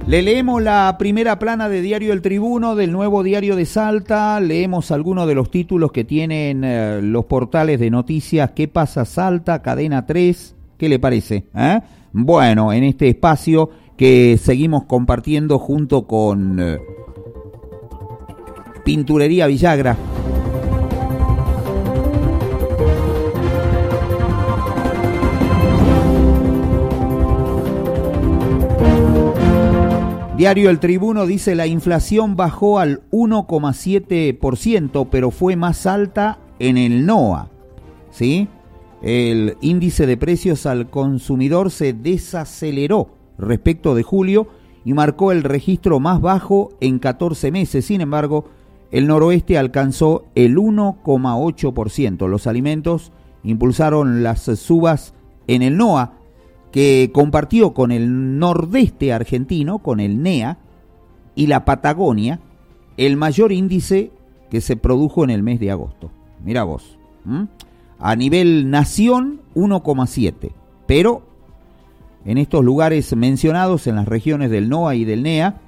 Le leemos la primera plana de Diario El Tribuno, del Nuevo Diario de Salta. Leemos algunos de los títulos que tienen los portales de noticias. ¿Qué pasa Salta? Cadena 3. ¿Qué le parece? Bueno, en este espacio que seguimos compartiendo junto con Pinturería Villagra. Diario El Tribuno dice: la inflación bajó al 1,7%, pero fue más alta en el NOA, ¿sí? El índice de precios al consumidor se desaceleró respecto de julio y marcó el registro más bajo en 14 meses. Sin embargo, el noroeste alcanzó el 1,8%. Los alimentos impulsaron las subas en el NOA, que compartió con el nordeste argentino, con el NEA, y la Patagonia, el mayor índice que se produjo en el mes de agosto. Mirá vos. A nivel nación, 1,7. Pero en estos lugares mencionados, en las regiones del NOA y del NEA,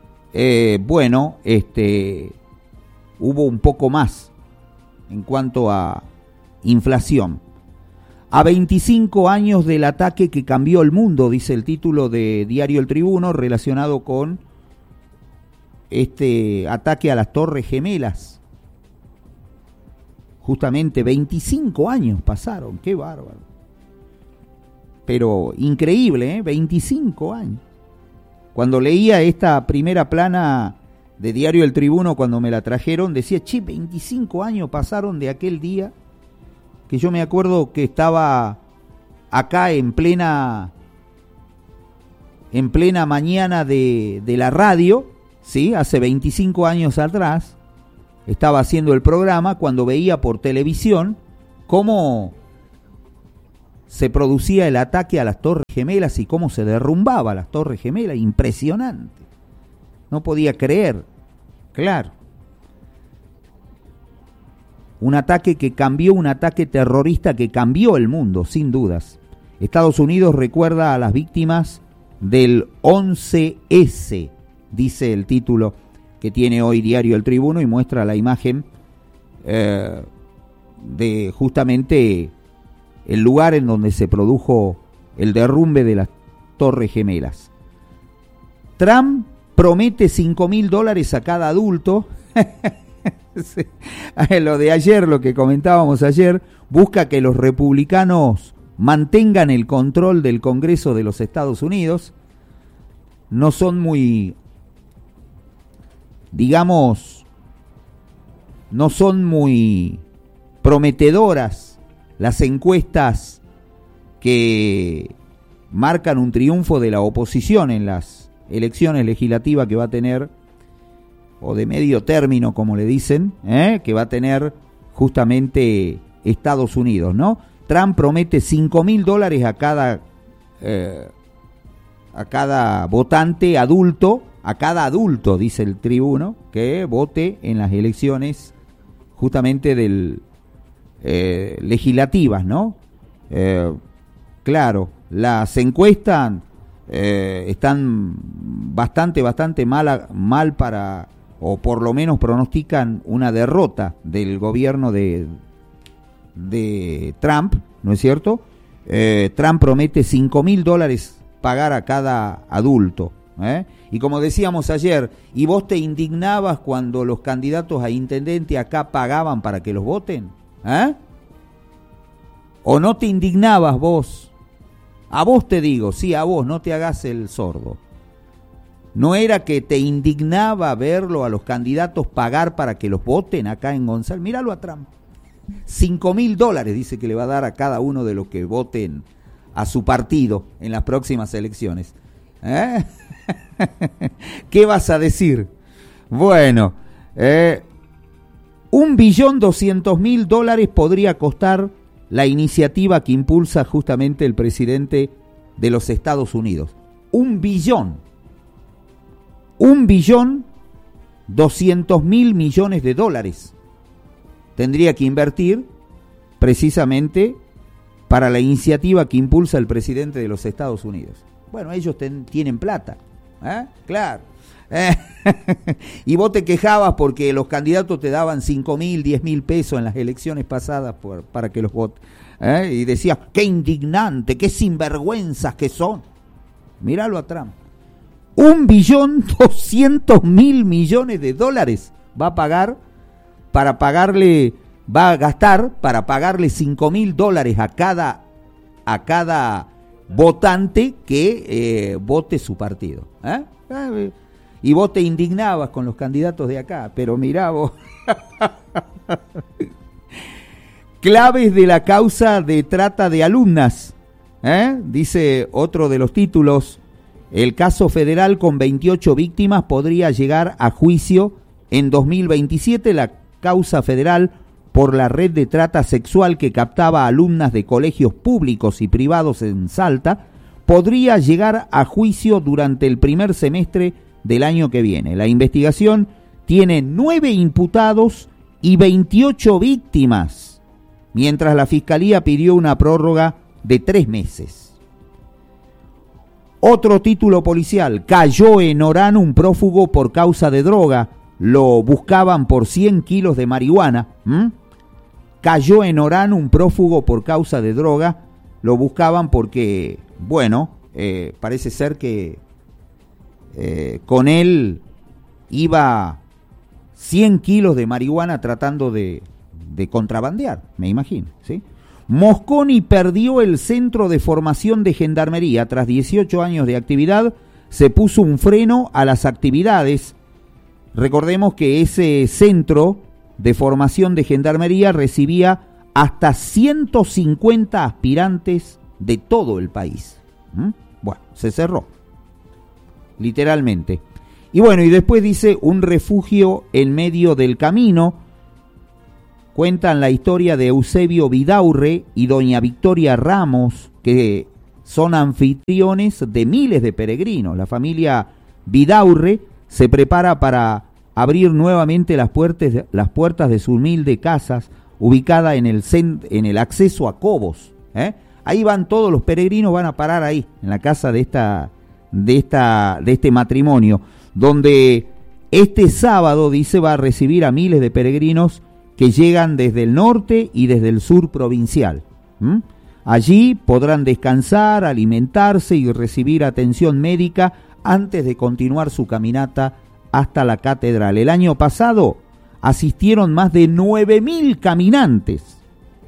hubo un poco más en cuanto a inflación. A 25 años del ataque que cambió el mundo, dice el título de Diario El Tribuno, relacionado con este ataque a las Torres Gemelas. Justamente 25 años pasaron, qué bárbaro. Pero increíble, 25 años. Cuando leía esta primera plana de Diario El Tribuno, cuando me la trajeron, decía, 25 años pasaron de aquel día, que yo me acuerdo que estaba acá en plena mañana de la radio, ¿sí? Hace 25 años atrás, estaba haciendo el programa cuando veía por televisión cómo se producía el ataque a las Torres Gemelas y cómo se derrumbaba las Torres Gemelas. Impresionante. No podía creer, claro. Un ataque terrorista que cambió el mundo, sin dudas. Estados Unidos recuerda a las víctimas del 11S, dice el título que tiene hoy Diario El Tribuno, y muestra la imagen de justamente el lugar en donde se produjo el derrumbe de las Torres Gemelas. Trump promete $5.000 a cada adulto. Sí. Lo de ayer, lo que comentábamos ayer, busca que los republicanos mantengan el control del Congreso de los Estados Unidos. No son muy, no son muy prometedoras las encuestas que marcan un triunfo de la oposición en las elecciones legislativas que va a tener, o de medio término, como le dicen, que va a tener justamente Estados Unidos, ¿no? Trump promete $5.000 a cada votante adulto, dice el Tribuno, que vote en las elecciones justamente legislativas, ¿no? Claro, las encuestas están bastante mal para, o por lo menos pronostican una derrota del gobierno de Trump, ¿no es cierto? Trump promete $5.000 pagar a cada adulto, y como decíamos ayer, ¿y vos te indignabas cuando los candidatos a intendente acá pagaban para que los voten? ¿O no te indignabas vos? A vos te digo, sí, a vos, no te hagas el sordo. ¿No era que te indignaba verlo a los candidatos pagar para que los voten acá en González? Míralo a Trump. $5.000 dice que le va a dar a cada uno de los que voten a su partido en las próximas elecciones. ¿Qué vas a decir? Bueno, $1.200.000 podría costar la iniciativa que impulsa justamente el presidente de los Estados Unidos. $1.200.000.000.000 tendría que invertir precisamente para la iniciativa que impulsa el presidente de los Estados Unidos. Bueno, ellos tienen plata, Claro. Y vos te quejabas porque los candidatos te daban 5.000, 10.000 pesos en las elecciones pasadas para que los votes. Y decías, qué indignante, qué sinvergüenzas que son. Míralo a Trump. $1.200.000.000.000 va a pagar va a gastar para pagarle $5.000 a cada votante que vote su partido. Y vos te indignabas con los candidatos de acá, pero mirá vos. Claves de la causa de trata de alumnas. Dice otro de los títulos. El caso federal con 28 víctimas podría llegar a juicio en 2027. La causa federal por la red de trata sexual que captaba a alumnas de colegios públicos y privados en Salta podría llegar a juicio durante el primer semestre del año que viene. La investigación tiene 9 imputados y 28 víctimas, mientras la Fiscalía pidió una prórroga de 3 meses. Otro título policial: cayó en Orán un prófugo por causa de droga, lo buscaban por 100 kilos de marihuana. Cayó en Orán un prófugo por causa de droga, lo buscaban porque, bueno, parece ser que con él iba 100 kilos de marihuana tratando de contrabandear, me imagino, ¿sí? Mosconi perdió el centro de formación de gendarmería. Tras 18 años de actividad, se puso un freno a las actividades. Recordemos que ese centro de formación de gendarmería recibía hasta 150 aspirantes de todo el país. Bueno, se cerró, literalmente. Y bueno, y después dice, un refugio en medio del camino. Cuentan la historia de Eusebio Vidaurre y doña Victoria Ramos, que son anfitriones de miles de peregrinos. La familia Vidaurre se prepara para abrir nuevamente las puertas de su humilde casa, ubicada en el acceso a Cobos. Ahí van todos los peregrinos, van a parar ahí, en la casa de este matrimonio, donde este sábado, dice, va a recibir a miles de peregrinos que llegan desde el norte y desde el sur provincial. Allí podrán descansar, alimentarse y recibir atención médica antes de continuar su caminata hasta la catedral. El año pasado asistieron más de 9.000 caminantes.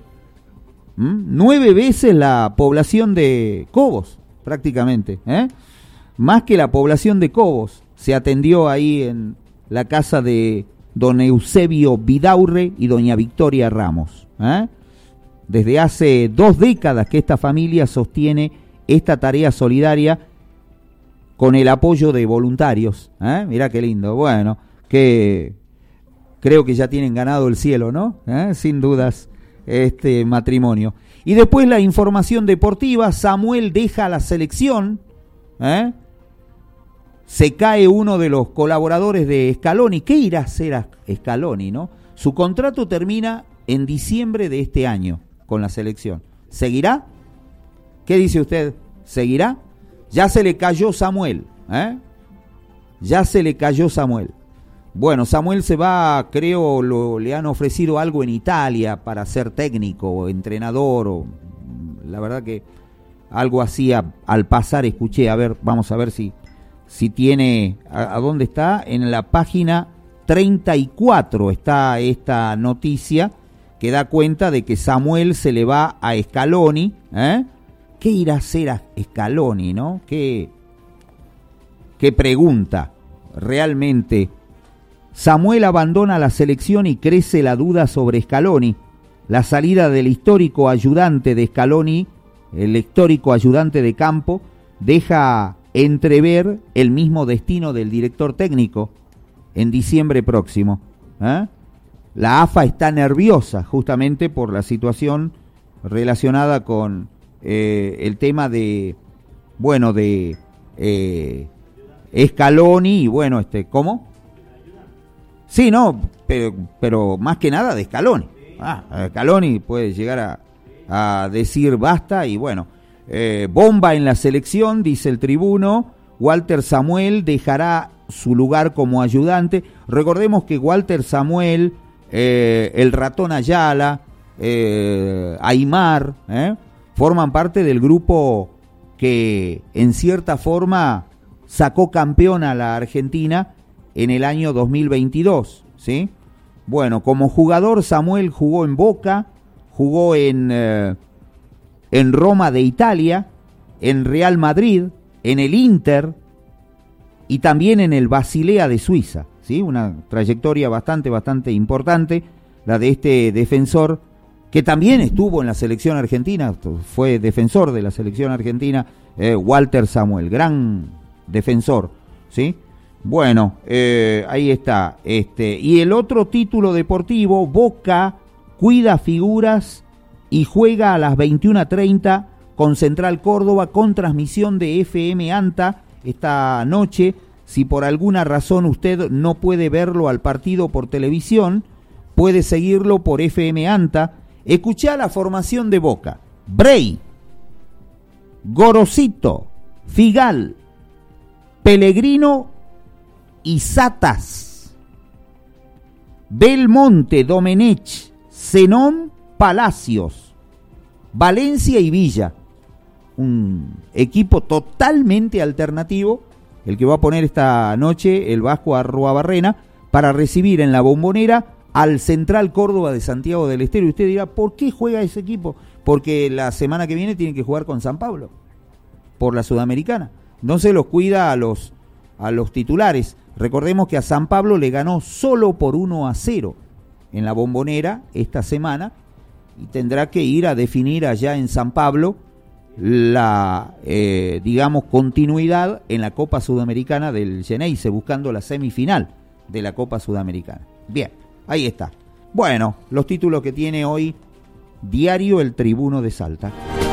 9 veces la población de Cobos, prácticamente. Más que la población de Cobos se atendió ahí en la casa de don Eusebio Vidaurre y doña Victoria Ramos. Desde hace 2 décadas que esta familia sostiene esta tarea solidaria con el apoyo de voluntarios. Mirá qué lindo. Bueno, que creo que ya tienen ganado el cielo, ¿no? Sin dudas, este matrimonio. Y después la información deportiva. Samuel deja la selección. Se cae uno de los colaboradores de Scaloni. ¿Qué irá a hacer Scaloni, no? Su contrato termina en diciembre de este año con la selección. ¿Seguirá? ¿Qué dice usted? ¿Seguirá? Ya se le cayó Samuel. Ya se le cayó Samuel. Bueno, Samuel se va, creo, le han ofrecido algo en Italia para ser técnico o entrenador. La verdad que algo así al pasar escuché. A ver, vamos a ver si tiene, ¿a dónde está? En la página 34 está esta noticia que da cuenta de que Samuel se le va a Scaloni. ¿Qué irá a hacer a Scaloni, no? ¿Qué pregunta? Realmente, Samuel abandona la selección y crece la duda sobre Scaloni. La salida del histórico ayudante de Scaloni, el histórico ayudante de campo, deja entrever el mismo destino del director técnico en diciembre próximo. La AFA está nerviosa justamente por la situación relacionada con el tema de Scaloni y bueno, ¿cómo? Sí, no, pero más que nada de Scaloni. Scaloni puede llegar a decir basta y bueno, bomba en la selección, dice el Tribuno, Walter Samuel dejará su lugar como ayudante. Recordemos que Walter Samuel, el Ratón Ayala, Aymar, forman parte del grupo que en cierta forma sacó campeón a la Argentina en el año 2022, ¿sí? Bueno, como jugador Samuel jugó en Boca, jugó en Roma de Italia, en Real Madrid, en el Inter y también en el Basilea de Suiza, ¿sí? Una trayectoria bastante importante, la de este defensor, que también estuvo en la selección argentina, fue defensor de la selección argentina, Walter Samuel, gran defensor, ¿sí? Bueno, ahí está. Y el otro título deportivo, Boca cuida figuras y juega a las 21:30 con Central Córdoba, con transmisión de FM ANTA esta noche. Si por alguna razón usted no puede verlo al partido por televisión, puede seguirlo por FM ANTA. Escuchá la formación de Boca: Brey, Gorosito, Figal, Pellegrino y Satas, Belmonte, Domenech, Zenón, Palacios, Valencia y Villa. Un equipo totalmente alternativo, el que va a poner esta noche el Vasco Arruabarrena para recibir en la Bombonera al Central Córdoba de Santiago del Estero. Y usted dirá, ¿por qué juega ese equipo? Porque la semana que viene tiene que jugar con San Pablo por la Sudamericana. Entonces los cuida a los titulares. Recordemos que a San Pablo le ganó solo por 1-0 en la Bombonera esta semana y tendrá que ir a definir allá en San Pablo la, continuidad en la Copa Sudamericana del Geneise, buscando la semifinal de la Copa Sudamericana. Bien, ahí está. Bueno, los títulos que tiene hoy Diario El Tribuno de Salta.